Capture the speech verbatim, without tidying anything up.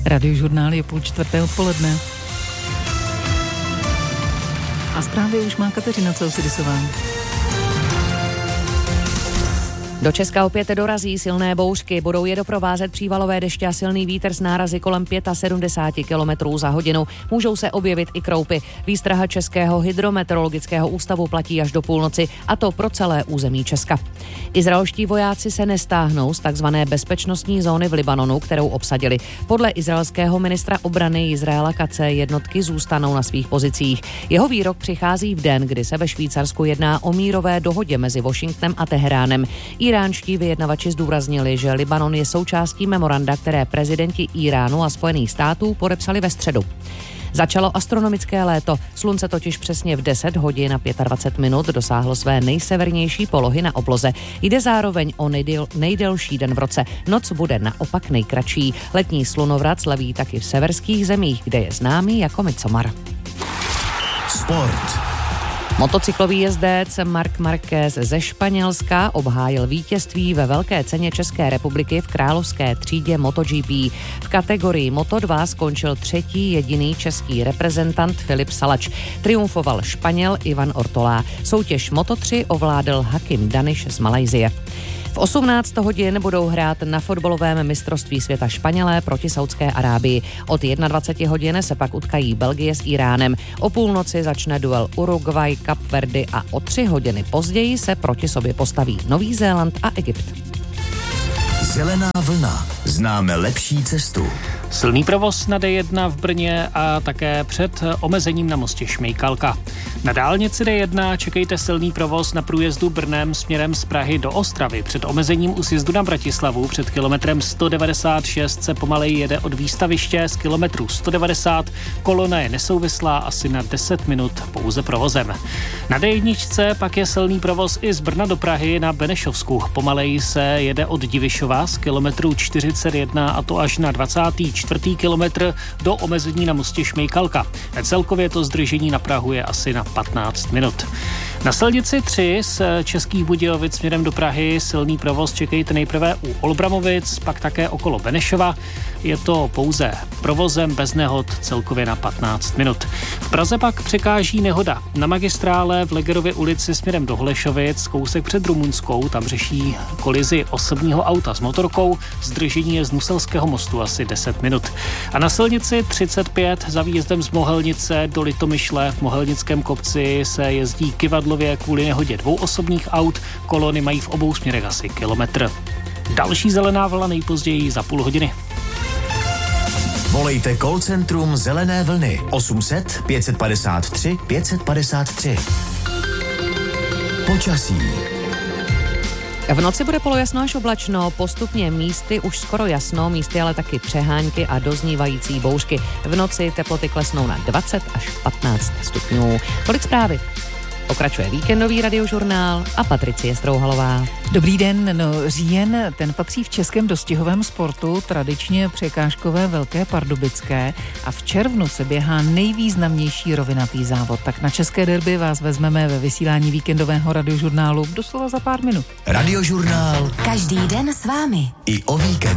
Radiožurnál je půl čtvrté odpoledne. A zprávy už má Kateřina Celsidisová. Do Česka opět dorazí silné bouřky, budou je doprovázet přívalové deště a silný vítr s nárazy kolem sedmdesát pět kilometrů za hodinu. Můžou se objevit i kroupy. Výstraha Českého hydrometeorologického ústavu platí až do půlnoci, a to pro celé území Česka. Izraelští vojáci se nestáhnou z takzvané bezpečnostní zóny v Libanonu, kterou obsadili. Podle izraelského ministra obrany Izraela Katze jednotky zůstanou na svých pozicích. Jeho výrok přichází v den, kdy se ve Švýcarsku jedná o mírové dohodě mezi Washingtonem a Teheránem. Iránští vyjednavači zdůraznili, že Libanon je součástí memoranda, které prezidenti Iránu a Spojených států podepsali ve středu. Začalo astronomické léto. Slunce totiž přesně v deset hodin a dvacet pět minut dosáhlo své nejsevernější polohy na obloze. Jde zároveň o nejdel, nejdelší den v roce. Noc bude naopak nejkratší. Letní slunovrat slaví taky v severských zemích, kde je známý jako Midsommar. Sport. Motocyklový jezdec Marc Márquez ze Španělska obhájil vítězství ve velké ceně České republiky v královské třídě MotoGP. V kategorii Moto dva skončil třetí jediný český reprezentant Filip Salač. Triumfoval Španěl Ivan Ortolá. Soutěž Moto tři ovládl Hakim Daniš z Malajsie. V osmnáct hodin budou hrát na fotbalovém mistrovství světa Španělé proti Saudské Arábii. Od dvacet jedna hodin se pak utkají Belgie s Iránem. O půlnoci začne duel Uruguay, Kap Verdy a o tři hodiny později se proti sobě postaví Nový Zéland a Egypt. Zelená vlna. Známe lepší cestu. Silný provoz na D jedna v Brně a také před omezením na mostě Šmejkalka. Na dálnici D jedna čekejte silný provoz na průjezdu Brnem směrem z Prahy do Ostravy. Před omezením u sjezdu na Bratislavu před kilometrem sto devadesát šest se pomaleji jede od výstaviště z kilometru sto devadesát. Kolona je nesouvislá asi na deset minut pouze provozem. Na D jedna pak je silný provoz i z Brna do Prahy na Benešovsku. Pomaleji se jede od Divišova z kilometru čtyřicet jedna a to až na dvacátý čtvrtý kilometr do omezení na mostě Šmejkalka. Celkově to zdržení na Prahu je asi na patnáct minut. Na silnici tři z Českých Budějovic směrem do Prahy silný provoz čekejte nejprve u Olbramovic, pak také okolo Benešova. Je to pouze provozem bez nehod celkově na patnáct minut. V Praze pak překáží nehoda. Na magistrále v Legerově ulici směrem do Holešovic, kousek před Rumunskou, tam řeší kolizi osobního auta s motorkou. Zdržení je z Nuselského mostu asi deset minut. A na silnici třicet pět za výjezdem z Mohelnice do Litomyšle v Mohelnickém kopci se jezdí kyvadlově kvůli nehodě dvou osobních aut. Kolony mají v obou směrech asi kilometr. Další zelená vlna nejpozději za půl hodiny. Volejte call centrum Zelené vlny osm set pět padesát tři pět padesát tři. Počasí. V noci bude polojasno až oblačno, postupně místy už skoro jasno, místy ale taky přehánky a doznívající bouřky. V noci teploty klesnou na dvacet až patnáct stupňů. Tolik zprávy. Pokračuje víkendový radiožurnál a Patricie Strouhalová. Dobrý den, no říjen, ten patří v českém dostihovém sportu tradičně překážkové Velké Pardubické a v červnu se běhá nejvýznamnější rovinatý závod. Tak na české derby vás vezmeme ve vysílání víkendového radiožurnálu doslova za pár minut. Radiožurnál. Každý den s vámi. I o víkendu.